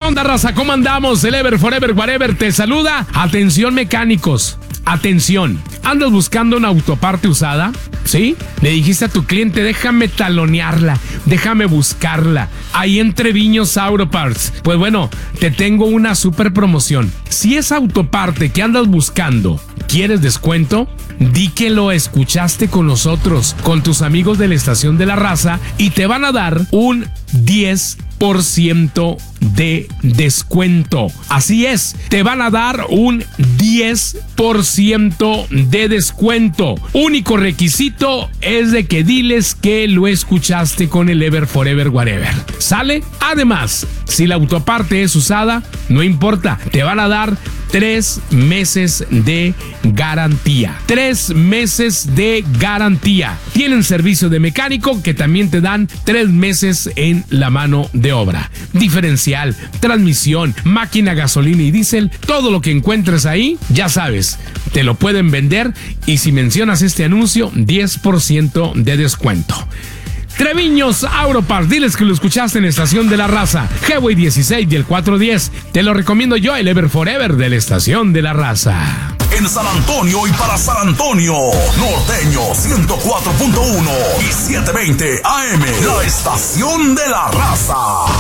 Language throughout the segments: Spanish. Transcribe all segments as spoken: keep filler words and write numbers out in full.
onda, raza? ¿Cómo andamos? El Ever Forever Whatever te saluda. Atención, mecánicos. Atención. ¿Andas buscando una autoparte usada? ¿Sí? Le dijiste a tu cliente, déjame talonearla, déjame buscarla. Ahí en Treviños Auto Parts. Pues bueno, te tengo una super promoción. Si es autoparte que andas buscando, ¿quieres descuento? Di que lo escuchaste con nosotros, con tus amigos de la Estación de la Raza, y te van a dar un diez por ciento de descuento. Así es, te van a dar un diez por ciento de descuento. Único requisito es de que diles que lo escuchaste con el Ever Forever Whatever. ¿Sale? Además, si la autoparte es usada, no importa, te van a dar tres meses de garantía. Tres meses de garantía. Tienen servicio de mecánico que también te dan tres meses en la mano de obra. Diferencial, transmisión, máquina, gasolina y diésel, todo lo que encuentres ahí, ya sabes, te lo pueden vender, y si mencionas este anuncio, diez por ciento de descuento. Treviños Auto Parts, diles que lo escuchaste en Estación de la Raza, Highway dieciséis y el cuatro diez. Te lo recomiendo yo, el Ever Forever de la Estación de la Raza. En San Antonio y para San Antonio, Norteño ciento cuatro punto uno y setecientos veinte A M, la Estación de la Raza.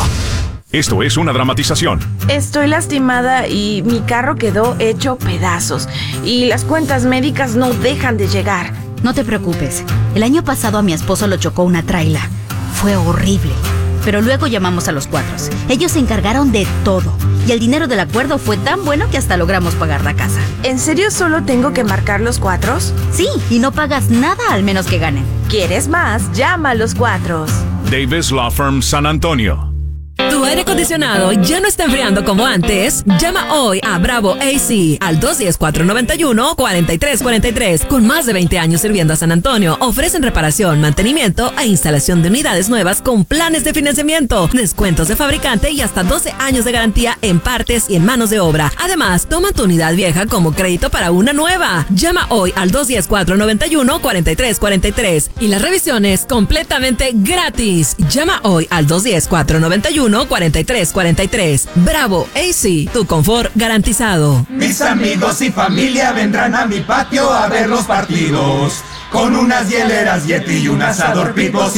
Esto es una dramatización. Estoy lastimada y mi carro quedó hecho pedazos. Y las cuentas médicas no dejan de llegar. No te preocupes. El año pasado a mi esposo lo chocó una traila. Fue horrible. Pero luego llamamos a los Cuatros. Ellos se encargaron de todo. Y el dinero del acuerdo fue tan bueno que hasta logramos pagar la casa. ¿En serio solo tengo que marcar los Cuatros? Sí, y no pagas nada al menos que ganen. ¿Quieres más? Llama a los Cuatros. Davis Law Firm San Antonio. ¿Tu aire acondicionado ya no está enfriando como antes? Llama hoy a Bravo A C al dos uno cero, cuatro nueve uno, cuatro tres cuatro tres. Con más de veinte años sirviendo a San Antonio, ofrecen reparación, mantenimiento e instalación de unidades nuevas con planes de financiamiento, descuentos de fabricante y hasta doce años de garantía en partes y en manos de obra. Además, toma tu unidad vieja como crédito para una nueva. Llama hoy al dos uno cero, cuatro nueve uno, cuatro tres cuatro tres y las revisiones completamente gratis. Llama hoy al dos uno cero, cuatro nueve uno, cuatro tres cuatro tres. Bravo A C, tu confort garantizado. Mis amigos y familia vendrán a mi patio a ver los partidos, con unas hieleras Yeti y un asador Pit Boss